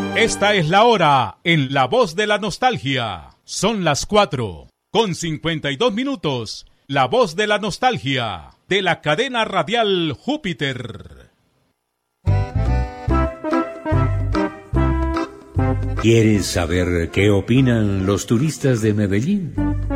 Esta es la hora en La Voz de la Nostalgia. Son las 4:52. La Voz de la Nostalgia, de la cadena radial Júpiter. ¿Quieres saber qué opinan los turistas de Medellín?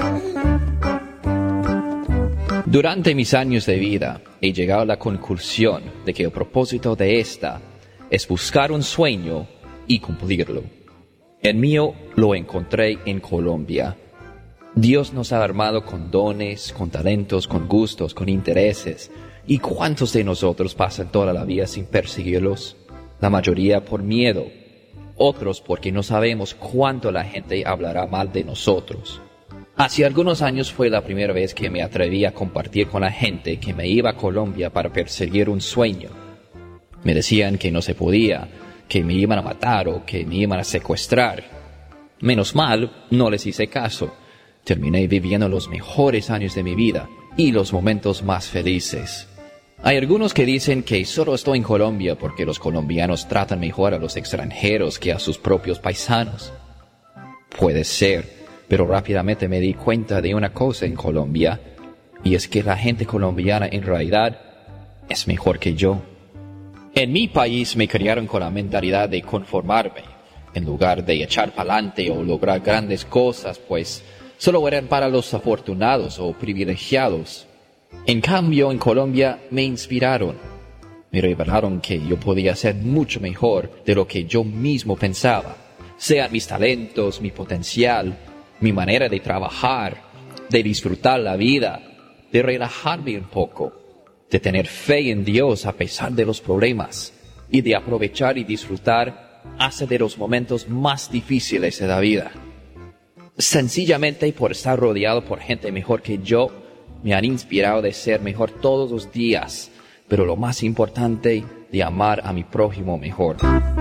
Durante mis años de vida he llegado a la conclusión de que el propósito de esta es buscar un sueño y cumplirlo. El mío lo encontré en Colombia. Dios nos ha armado con dones, con talentos, con gustos, con intereses. ¿Y cuántos de nosotros pasan toda la vida sin perseguirlos? La mayoría por miedo, otros porque no sabemos cuánto la gente hablará mal de nosotros. Hace algunos años fue la primera vez que me atreví a compartir con la gente que me iba a Colombia para perseguir un sueño. Me decían que no se podía, que me iban a matar o que me iban a secuestrar. Menos mal, no les hice caso. Terminé viviendo los mejores años de mi vida y los momentos más felices. Hay algunos que dicen que solo estoy en Colombia porque los colombianos tratan mejor a los extranjeros que a sus propios paisanos. Puede ser, pero rápidamente me di cuenta de una cosa en Colombia, y es que la gente colombiana en realidad es mejor que yo. En mi país me criaron con la mentalidad de conformarme, en lugar de echar pa'lante o lograr grandes cosas, pues solo eran para los afortunados o privilegiados. En cambio, en Colombia me inspiraron. Me revelaron que yo podía ser mucho mejor de lo que yo mismo pensaba, sean mis talentos, mi potencial, mi manera de trabajar, de disfrutar la vida, de relajarme un poco, de tener fe en Dios a pesar de los problemas y de aprovechar y disfrutar hasta de los momentos más difíciles de la vida. Sencillamente por estar rodeado por gente mejor que yo, me han inspirado de ser mejor todos los días, pero lo más importante, de amar a mi prójimo mejor.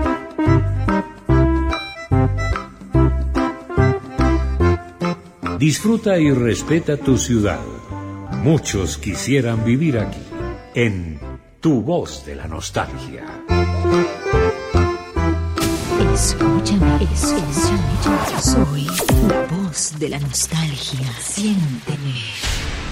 Disfruta y respeta tu ciudad. Muchos quisieran vivir aquí, en Tu Voz de la Nostalgia. Escúchame, soy la voz de la nostalgia. Siénteme.